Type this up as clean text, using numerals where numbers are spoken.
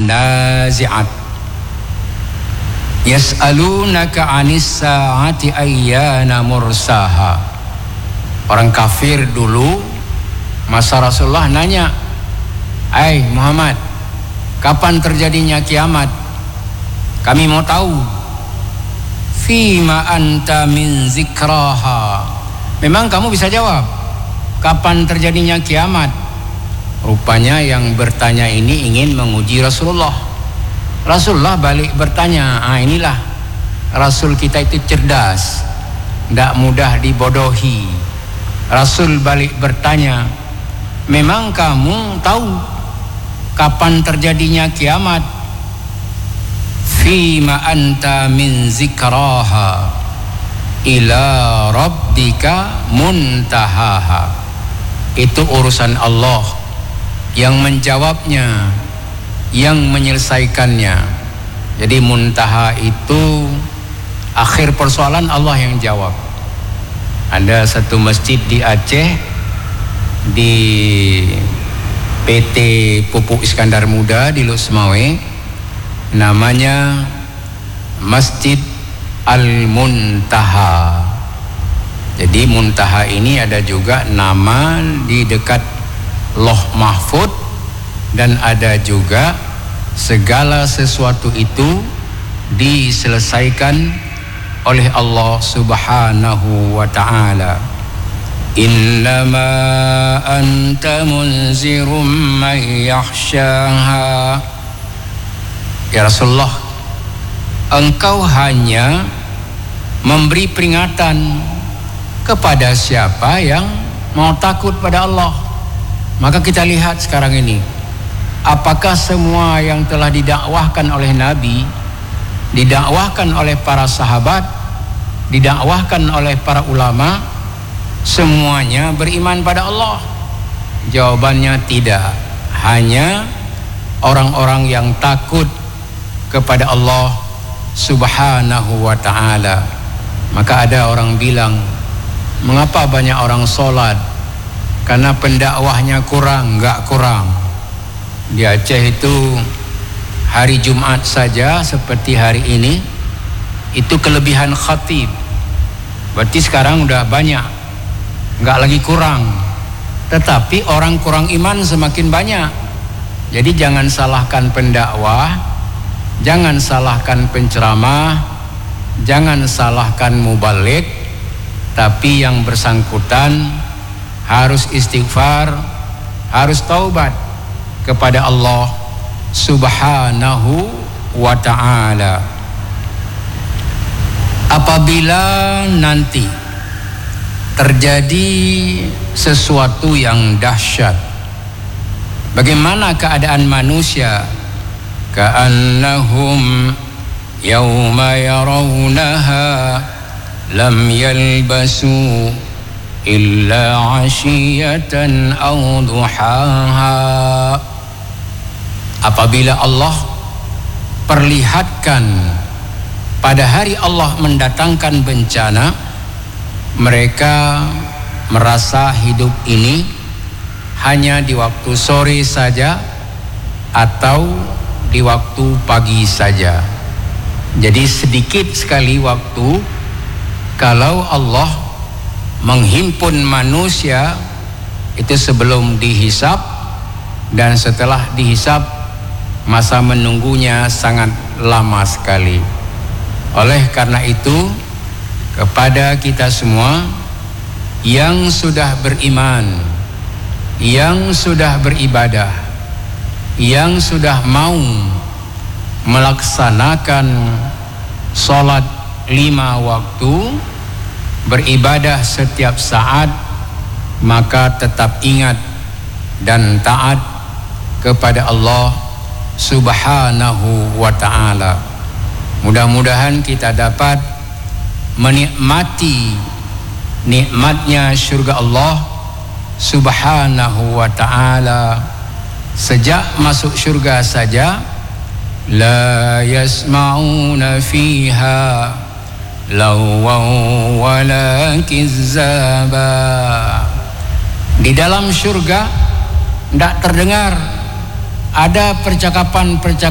nazi'at. Yas'alunaka 'anis sa'ati ayyana mursaha. Orang kafir dulu masa Rasulullah nanya, "Hai Muhammad, kapan terjadinya kiamat? Kami mau tahu." Fima anta min zikraha. Memang kamu bisa jawab kapan terjadinya kiamat? Rupanya yang bertanya ini ingin menguji Rasulullah. Rasulullah balik bertanya. Inilah Rasul kita itu cerdas, tidak mudah dibodohi. Rasul balik bertanya, memang kamu tahu kapan terjadinya kiamat? Fima anta min zikraha ila rabbika muntahaha. Itu urusan Allah yang menjawabnya, yang menyelesaikannya. Jadi muntaha itu akhir persoalan, Allah yang jawab. Ada satu masjid di Aceh, di PT Pupuk Iskandar Muda di Lusmawe, namanya Masjid Al-Muntaha. Jadi Muntaha ini ada juga nama di dekat Loh Mahfud, dan ada juga segala sesuatu itu diselesaikan oleh Allah Subhanahu wa ta'ala. Innama anta munzirum man yakhshaha. Ya Rasulullah, engkau hanya memberi peringatan kepada siapa yang mau takut pada Allah. Maka kita lihat sekarang ini, apakah semua yang telah didakwahkan oleh Nabi, didakwahkan oleh para sahabat, didakwahkan oleh para ulama, semuanya beriman pada Allah? Jawabannya tidak. Hanya orang-orang yang takut kepada Allah Subhanahu wa ta'ala. Maka ada orang bilang, mengapa banyak orang sholat? Karena pendakwahnya kurang. Enggak kurang. Di Aceh itu hari Jumat saja seperti hari ini, itu kelebihan khatib. Berarti sekarang udah banyak, enggak lagi kurang. Tetapi orang kurang iman semakin banyak. Jadi jangan salahkan pendakwah, jangan salahkan penceramah, jangan salahkan mubalik, tapi yang bersangkutan harus istighfar, harus taubat kepada Allah Subhanahu wa ta'ala. Apabila nanti terjadi sesuatu yang dahsyat, bagaimana keadaan manusia? Ka'annahum yawma yarawnaha lam yalbasu illa 'ashiyatan aw duhaha. Apabila Allah perlihatkan pada hari Allah mendatangkan bencana, mereka merasa hidup ini hanya di waktu sore saja atau di waktu pagi saja. Jadi sedikit sekali waktu. Kalau Allah menghimpun manusia itu sebelum dihisab, dan setelah dihisab masa menunggunya sangat lama sekali. Oleh karena itu, kepada kita semua yang sudah beriman, yang sudah beribadah, yang sudah mau melaksanakan sholat 5 waktu, beribadah setiap saat, maka tetap ingat dan taat kepada Allah Subhanahu wa ta'ala. Mudah-mudahan kita dapat menikmati nikmatnya surga Allah Subhanahu wa ta'ala. Sejak masuk surga saja, la yasma'una fiha lawaw wala kizzaba. Di dalam surga tidak terdengar ada percakapan-percakapan